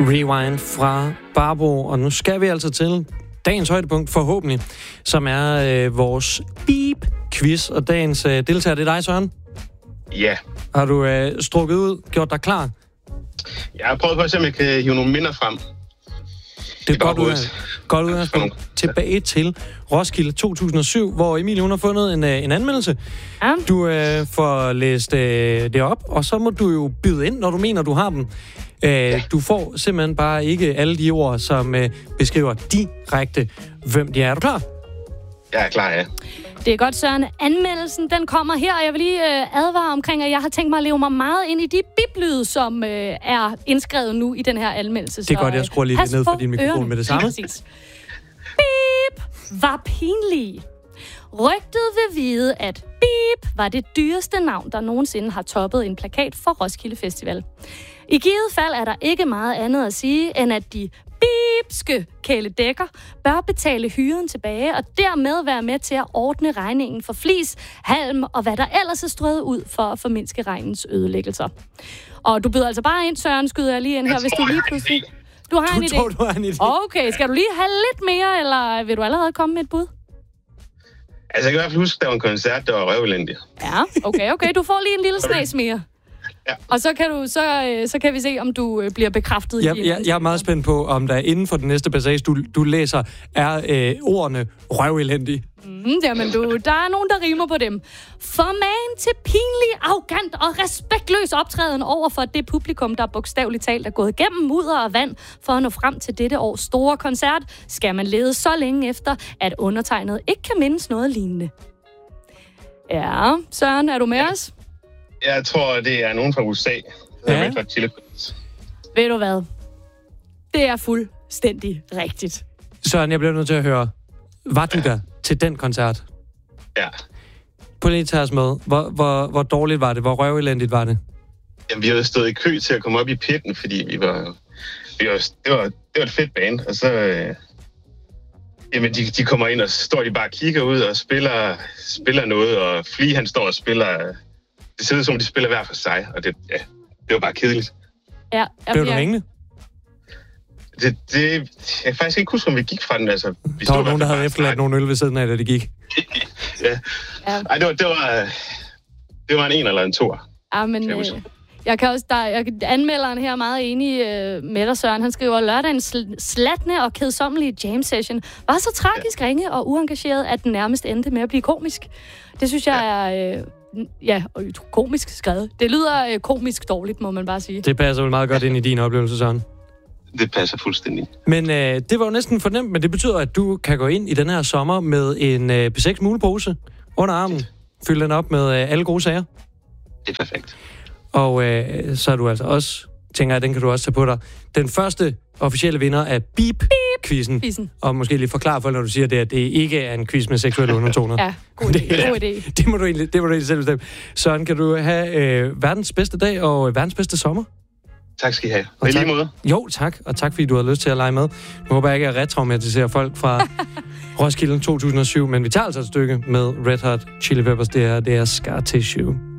Rewind fra Barbo, og nu skal vi altså til dagens højdepunkt, forhåbentlig, som er vores beep-quiz, og dagens deltager, det er dig, Søren. Ja. Har du strukket ud, gjort dig klar? Jeg har prøvet på at se, om jeg kan hive nogle minder frem. Det er godt udgangspunkt. Tilbage til Roskilde 2007, hvor Emilie, hun har fundet en anmeldelse. Ja. Du får læst det op, og så må du jo byde ind, når du mener, du har dem. Du får simpelthen bare ikke alle de ord, som beskriver direkte, hvem de er. Er du klar? Jeg er klar, ja. Det er godt, Søren. Anmeldelsen, den kommer her, og jeg vil lige advare omkring, at jeg har tænkt mig at leve mig meget ind i de biplyde, som er indskrevet nu i den her anmeldelse. Det er godt, jeg skruer lige lidt ned for din mikrofon med det samme. Præcis. Beep var pinlig. Rygtet vil vide, at Beep var det dyreste navn, der nogensinde har toppet en plakat for Roskilde Festival. I givet fald er der ikke meget andet at sige, end at de beepske kæledækker bør betale hyren tilbage, og dermed være med til at ordne regningen for flis, halm og hvad der ellers er strøget ud for at formindske regnens ødelæggelser. Og du byder altså bare ind, Søren, skyder jeg lige ind her, hvis du lige pludselig... Du har en idé? Du har en idé. Okay, skal du lige have lidt mere, eller vil du allerede komme med et bud? Altså, jeg kan i hvert fald huske, at der var en koncert, der var røvelendig. Ja, okay. Du får lige en lille snas mere. Ja. Og så kan vi se, om du bliver bekræftet. Jeg er meget spændt på, om der inden for den næste passage, du læser, er ordene røvelendig. Jamen, der er nogen, der rimer på dem. Formagen til pinlig, arrogant og respektløs optræden over for det publikum, der bogstaveligt talt er gået igennem mudder og vand for at nå frem til dette års store koncert, skal man lede så længe efter, at undertegnet ikke kan mindes noget lignende. Ja, Søren, er du med os? Jeg tror, det er nogen fra USA. Ja. Red Hot Chili Peppers. Ved du hvad? Det er fuldstændig rigtigt. Søren, jeg bliver nødt til at høre, var du der til den koncert? Ja. På lige tage os med. Hvor dårligt var det? Hvor røvelendigt var det? Jamen, vi havde stået i kø til at komme op i pitten, fordi det var et fedt band. Og så... Jamen, de kommer ind, og så står de bare og kigger ud og spiller noget, og Flea, han står og spiller... Det ser ud som, de spiller hver for sig, og det var bare kedeligt. Ja, Blev du hængende? Jeg kan faktisk ikke huske, om vi gik fra den. Altså, Der var nogen, der havde efterladt nogle øl ved siden af, da de gik. Ja. Ej, det var en 1 eller en 2. Ja, men jeg kan også... anmelderen her er meget enig med dig, Søren. Han skriver, lørdagens slatne og kedsommelige jam session var så tragisk ringe og uengageret, at den nærmest endte med at blive komisk. Det synes jeg er... komisk skrevet. Det lyder komisk dårligt, må man bare sige. Det passer vel meget godt ind i din oplevelse, Søren. Det passer fuldstændig. Men det var jo næsten fornemt, men det betyder, at du kan gå ind i den her sommer med en P6 mulepose under armen. Fylde den op med alle gode sager. Det er perfekt. Og så er du altså også, tænker jeg, den kan du også tage på dig, den første officielle vinder af Beep-quizzen. Og måske lige forklare for, når du siger det, at det ikke er en quiz med seksuelle undertoner. Ja, god idé. Det må du egentlig selv bestemme. Søren, kan du have verdens bedste dag og verdens bedste sommer? Tak skal I have. Og i lige måde. Jo, tak. Og tak, fordi du har lyst til at lege med. Nu håber jeg ikke, at jeg retraumatiserer folk fra Roskilde 2007, men vi tager altså et stykke med Red Hot Chili Peppers. Det er Scar Tissue.